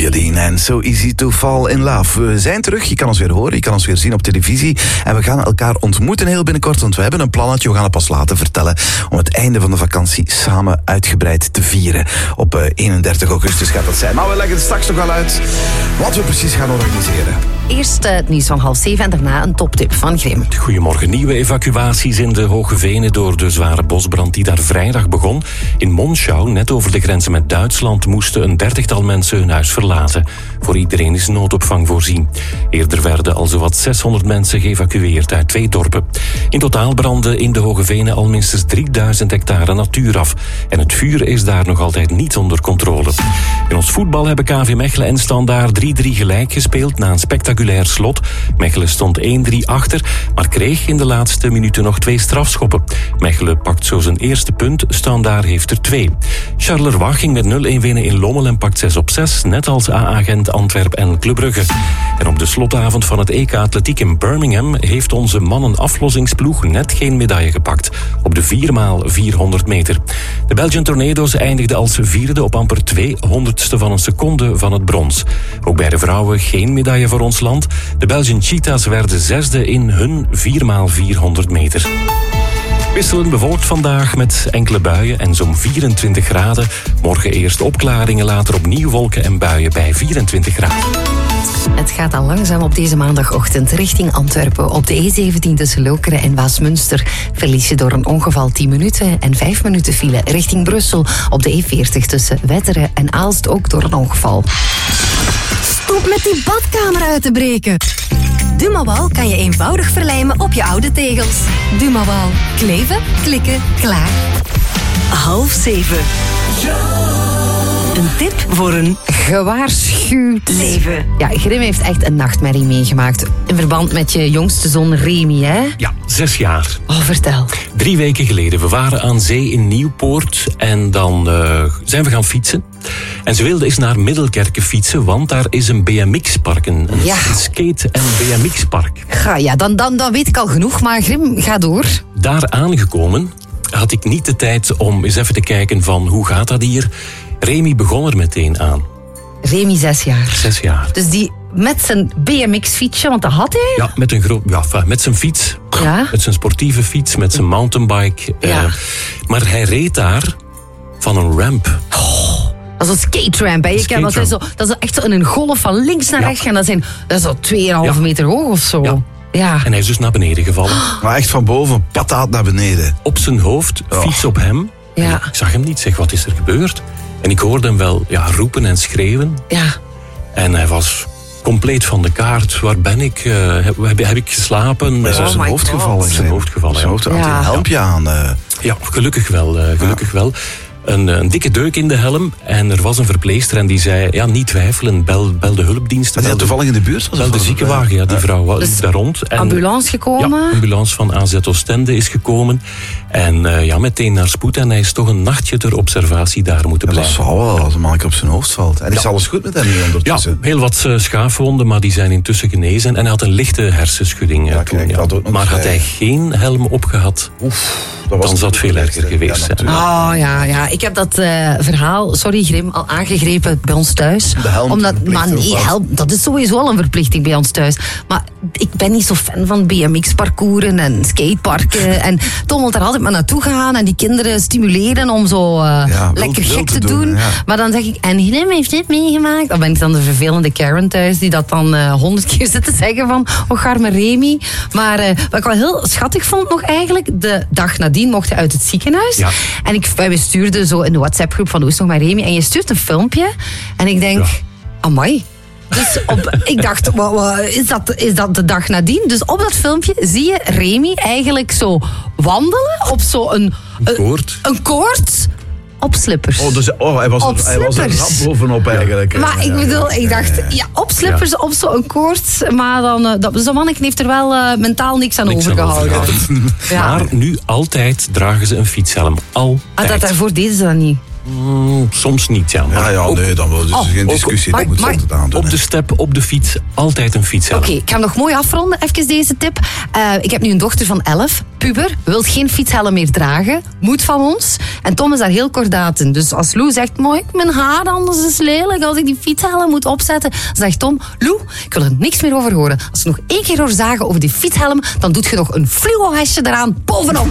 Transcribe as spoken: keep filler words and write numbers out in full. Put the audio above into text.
Dean en So Easy to Fall in Love. We zijn terug, je kan ons weer horen, je kan ons weer zien op televisie. En we gaan elkaar ontmoeten heel binnenkort, want we hebben een plannetje. We gaan het pas later vertellen om het einde van de vakantie samen uitgebreid te vieren. Op eenendertig augustus gaat dat zijn. Maar we leggen het straks nog wel uit wat we precies gaan organiseren. Eerst het nieuws van half zeven en daarna een toptip van Grim. Goedemorgen. Nieuwe evacuaties in de Hoge Venen door de zware bosbrand die daar vrijdag begon. In Monschau, net over de grenzen met Duitsland, moesten een dertigtal mensen hun huis verlaten. Voor iedereen is noodopvang voorzien. Eerder werden al zowat zeshonderd mensen geëvacueerd uit twee dorpen. In totaal brandde in de Hoge Venen al minstens drieduizend hectare natuur af. En het vuur is daar nog altijd niet onder controle. In ons voetbal hebben K V Mechelen en Standaard drie drie gelijk gespeeld na een spectaculair slot. Mechelen stond één drie achter, maar kreeg in de laatste minuten nog twee strafschoppen. Mechelen pakt zo zijn eerste punt, Standaard heeft er twee. Charleroi ging met nul-een winnen in Lommel en pakt zes op zes, net als A A Gent, Antwerp en Club Brugge. En op de slotavond van het E K Atletiek in Birmingham heeft onze mannenaflossingsploeg net geen medaille gepakt op de vier maal vierhonderd meter. De Belgian Tornado's eindigden als vierde op amper tweehonderdste van een seconde van het brons. Ook bij de vrouwen geen medaille voor ons land. De Belgian Cheetahs werden zesde in hun vier maal vierhonderd meter. Wisselend bewolkt vandaag met enkele buien en zo'n vierentwintig graden. Morgen eerst opklaringen, later opnieuw wolken en buien bij vierentwintig graden. Het gaat dan langzaam op deze maandagochtend richting Antwerpen. Op de E zeventien tussen Lokeren en Waasmunster verlies je door een ongeval tien minuten en vijf minuten file richting Brussel. Op de E veertig tussen Wetteren en Aalst ook door een ongeval. Stop met die badkamer uit te breken. Dumawal kan je eenvoudig verlijmen op je oude tegels. Dumawal. Kleven, klikken, klaar. Half zeven. Een tip voor een gewaarschuwd leven. Ja, Grim heeft echt een nachtmerrie meegemaakt. In verband met je jongste zoon Remy, hè? Ja, zes jaar. Oh, vertel. Drie weken geleden. We waren aan zee in Nieuwpoort en dan uh, zijn we gaan fietsen. En ze wilde eens naar Middelkerke fietsen, want daar is een B M X-park. Een, een ja. skate- en B M X-park. Ga, ja, dan, dan, dan weet ik al genoeg, maar Grim, ga door. Daar aangekomen had ik niet de tijd om eens even te kijken van hoe gaat dat hier. Remy begon er meteen aan. Remy, zes jaar. Zes jaar. Dus die met zijn B M X-fietsje, want dat had hij? Ja, met, een gro- ja, met zijn fiets. Ja? Met zijn sportieve fiets, met zijn mountainbike. Ja. Uh, maar hij reed daar van een ramp. Oh, dat is een skate ramp, hè? Je Skate kan, dat, is zo, dat is echt zo een golf van links naar ja. rechts gaan. Dat, zijn, dat is zo twee komma vijf Ja. meter hoog of zo. Ja. Ja. En hij is dus naar beneden gevallen. Maar echt van boven, pataat naar beneden. Op zijn hoofd, Oh. fiets op hem. Ja. Ik zag hem niet, zeg, wat is er gebeurd? En ik hoorde hem wel ja, roepen en schreeuwen. Ja. En hij was compleet van de kaart. Waar ben ik? Uh, heb, heb, heb ik geslapen? Hij is op Uh, zijn my hoofd God. gevallen. Op zijn hoofd gevallen, Op zijn ja. hoofd had hij Ja. een helmpje aan. Uh. Ja, gelukkig wel. Uh, gelukkig ja. wel. Een, een dikke deuk in de helm. En er was een verpleegster en die zei, ja, niet twijfelen, bel, bel de hulpdiensten. Had hij toevallig in de buurt? Wel de ziekenwagen, ja, die vrouw was Dus daar rond. En, ambulance gekomen? Ja, ambulance van A Z Oostende is gekomen. En uh, ja, meteen naar spoed. En hij is toch een nachtje ter observatie daar moeten Ja, dat blijven. zou wel, als een mannetje op zijn hoofd valt. En is Ja. alles goed met hem nu Ja, ondertussen? heel wat uh, schaafwonden, maar die zijn intussen genezen. En hij had een lichte hersenschudding. Ja, uh, toen, kijk, ja. dat ook nog Maar had vrij. hij geen helm opgehad, Oef, dat was dan zou het veel erger geweest zijn. natuurlijk. Oh ja, ja, ik heb dat uh, verhaal, sorry Grim, al aangegrepen bij ons thuis. De helm Omdat, verplicht maar nee, ook wel. helm, dat is sowieso al een verplichting bij ons thuis. Maar ik ben niet zo fan van B M X-parcoursen en skateparken. En Tom wil daar altijd maar naartoe gaan en die kinderen stimuleren om zo uh, Ja, wild- lekker wild gek te te doen. doen, ja. Maar dan zeg ik, en Grim heeft dit meegemaakt. Dan ben ik dan de vervelende Karen thuis die dat dan uh, honderd keer zit te zeggen van, oh arme Remy. Maar uh, wat ik wel heel schattig vond nog eigenlijk, de dag nadien mocht hij uit het ziekenhuis. Ja. En ik, wij stuurden zo in de WhatsApp-groep van hoe is het nog met Remy? En je stuurt een filmpje en ik denk, Ja. amai. Dus op, ik dacht, wa- wa- is, dat, is dat de dag nadien? Dus op dat filmpje zie je Remy eigenlijk zo wandelen op zo'n Een koord. een koord op slippers. Oh, dus, oh, hij was, Op er, hij was er slippers. rap bovenop eigenlijk. Maar ik bedoel, ik dacht, ja, op slippers, op zo'n koord. Maar dan, uh, dat, zo'n manneke heeft er wel uh, mentaal niks aan Niks aan overgehouden. overgehouden. Ja. Maar nu altijd dragen ze een fietshelm. Altijd. Ah, dat, daarvoor deden ze dat niet. Mm, soms niet, ja. Maar Ja, ja, ook, nee, dan wel. Dus Oh, geen ook- discussie, maar- dat moet ze maar- altijd aandoen. op hè. de step, op de fiets, altijd een fietshelm. Oké, ik ga hem nog mooi afronden. Even deze tip. Uh, ik heb nu een dochter van elf, puber, wil geen fietshelm meer dragen. Moet van ons. En Tom is daar heel kordaat in. Dus als Lou zegt, mooi, mijn haar anders is lelijk als ik die fietshelm moet opzetten, dan zegt Tom, Lou, ik wil er niks meer over horen. Als je nog één keer hoort zagen over die fietshelm, dan doet je nog een fluo-hesje eraan bovenop.